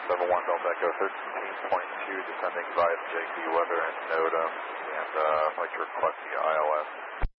71 Delta Echo 13.2, descending via the JP weather and NOTAM, and I'd like to request the ILS.